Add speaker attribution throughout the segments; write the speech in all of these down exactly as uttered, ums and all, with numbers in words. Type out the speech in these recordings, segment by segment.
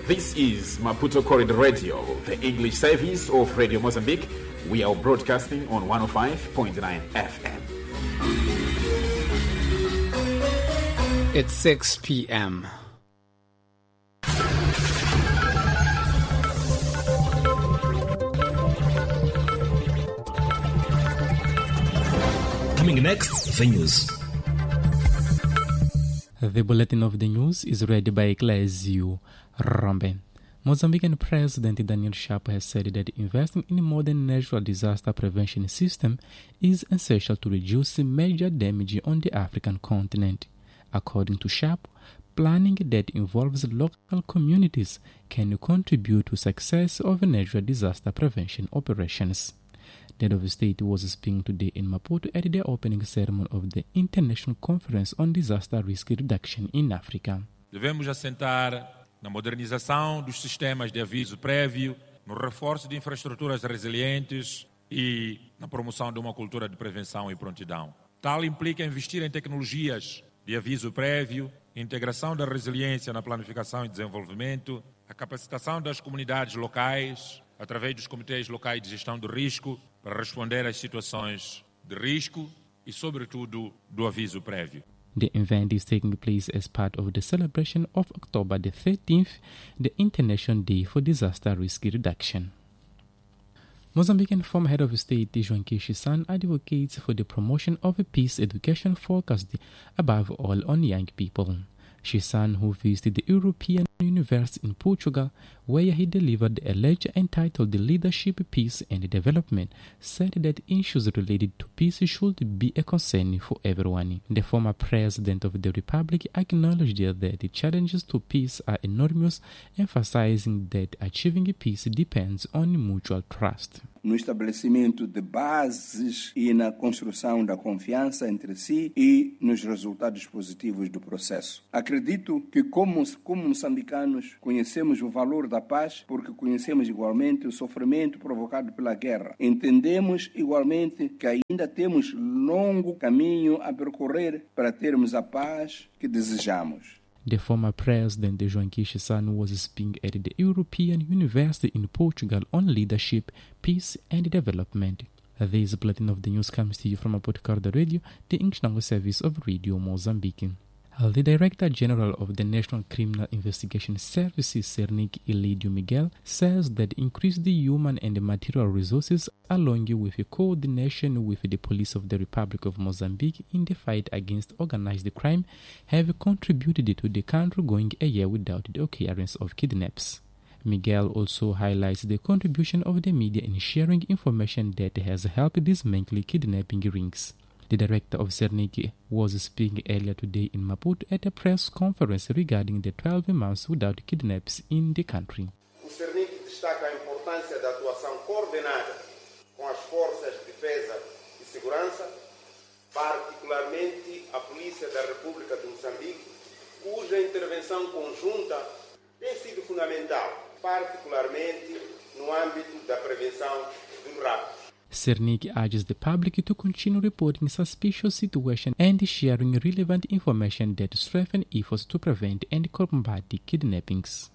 Speaker 1: This is Maputo Corridor Radio, the English service of Radio Mozambique. We are broadcasting on one oh five point nine F M.
Speaker 2: It's six p.m.
Speaker 3: Coming next, the news.
Speaker 4: The bulletin of the news is read by Clésio Rombe. Mozambican President Daniel Chapo has said that investing in a modern natural disaster prevention system is essential to reduce major damage on the African continent. According to Chapo, planning that involves local communities can contribute to success of natural disaster prevention operations. The head of state was speaking today in Maputo at the opening ceremony of the International Conference on Disaster Risk Reduction in Africa.
Speaker 5: Devemos assentar na modernização dos sistemas de aviso prévio, no reforço de infraestruturas resilientes e na promoção de uma cultura de prevenção e prontidão. Tal implica investir em tecnologias de aviso prévio, integração da resiliência na planificação e desenvolvimento, a capacitação das comunidades locais, através dos comitês locais de gestão do risco, para responder às situações de risco e, sobretudo, do aviso prévio.
Speaker 4: The event is taking place as part of the celebration of October the thirteenth, the International Day for Disaster Risk Reduction. Mozambican former head of state Joaquim Chissano advocates for the promotion of a peace education focused above all on young people. Chissano, who visited the European University in Portugal, where he delivered a lecture entitled The Leadership, Peace and Development, said that issues related to peace should be a concern for everyone. The former president of the Republic acknowledged that the challenges to peace are enormous, emphasizing that achieving peace depends on mutual trust.
Speaker 6: No estabelecimento de bases e na construção da confiança entre si e nos resultados positivos do processo. Acredito que como, como moçambicanos conhecemos o valor da paz porque conhecemos igualmente o sofrimento provocado pela guerra. Entendemos igualmente que ainda temos longo caminho a percorrer para termos a paz que desejamos.
Speaker 4: The former president Joaquim Chissano was speaking at the European University in Portugal on leadership, peace and development. This bulletin of the news comes to you from Maputo Corridor Radio, the English language service of Radio Mozambique. The Director General of the National Criminal Investigation Services, Sernik Elidio Miguel, says that increased human and material resources along with coordination with the police of the Republic of Mozambique in the fight against organized crime have contributed to the country going a year without the occurrence of kidnaps. Miguel also highlights the contribution of the media in sharing information that has helped dismantle kidnapping rings. The director of Sernik was speaking earlier today in Maputo at a press conference regarding the twelve months without kidnaps in the country.
Speaker 7: O Sernik destaca a importância da atuação coordenada com as forças de defesa e segurança, particularmente a Polícia da República de Moçambique, cuja intervenção conjunta tem sido fundamental, particularmente no âmbito da prevenção dos raptos.
Speaker 4: Sernik urges the public to continue reporting suspicious situations and sharing relevant information that strengthen efforts to prevent and combat kidnappings.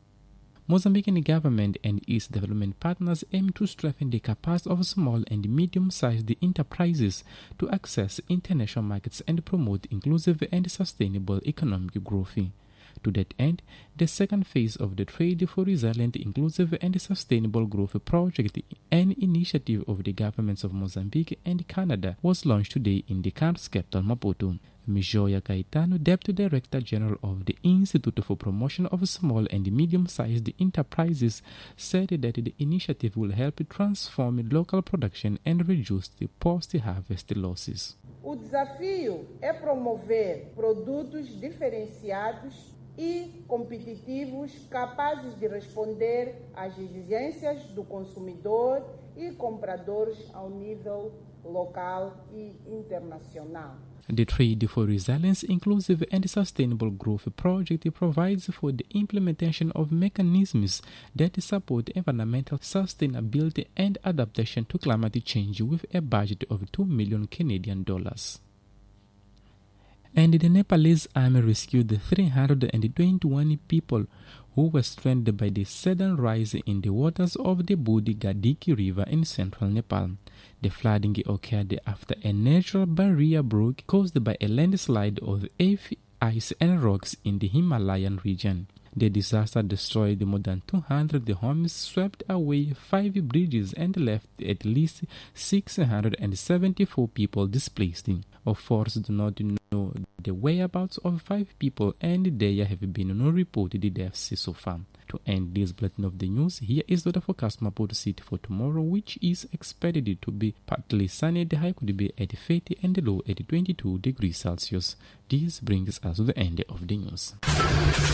Speaker 4: Mozambican government and its development partners aim to strengthen the capacity of small and medium-sized enterprises to access international markets and promote inclusive and sustainable economic growth. To that end, the second phase of the Trade for Resilient, Inclusive and Sustainable Growth project, an initiative of the governments of Mozambique and Canada, was launched today in the country's capital, Maputo. Mijoia Caetano, Deputy Director General of the Institute for Promotion of Small and Medium-Sized Enterprises, said that the initiative will help transform local production and reduce the post-harvest losses.
Speaker 8: O desafio é promover produtos diferenciados e competitivos capazes de responder às exigências do consumidor e compradores ao nível local e internacional.
Speaker 4: The Trade for Resilience, Inclusive and Sustainable Growth project provides for the implementation of mechanisms that support environmental sustainability and adaptation to climate change with a budget of two million Canadian dollars. And the Nepalese army rescued three hundred twenty-one people who were stranded by the sudden rise in the waters of the Budi Gadiki River in central Nepal. The flooding occurred after a natural barrier broke caused by a landslide of ice and rocks in the Himalayan region. The disaster destroyed more than two hundred homes, swept away five bridges, and left at least six hundred seventy-four people displaced. Authorities do not know the whereabouts of five people, and there have been no reported deaths so far. To end this bulletin of the news, here is the forecast Maputo City for tomorrow, which is expected to be partly sunny. The high could be at thirty and the low at twenty-two degrees Celsius. This brings us to the end of the news.